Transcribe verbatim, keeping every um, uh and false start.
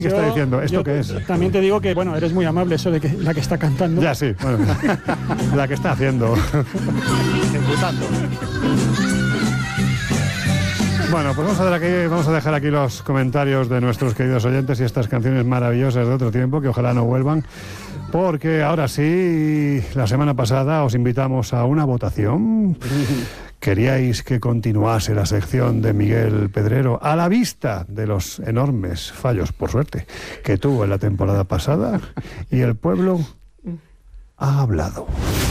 ¿Qué está diciendo? ¿Esto qué es? También te digo que, bueno, eres muy amable eso de que la que está cantando. Ya, sí, bueno, la que está haciendo. Ejecutando. Bueno, pues vamos a, aquí, vamos a dejar aquí los comentarios de nuestros queridos oyentes y estas canciones maravillosas de otro tiempo, que ojalá no vuelvan, porque ahora sí, la semana pasada os invitamos a una votación. ¿Queríais que continuase la sección de Miguel Pedrero a la vista de los enormes fallos, por suerte, que tuvo en la temporada pasada? Y el pueblo ha hablado.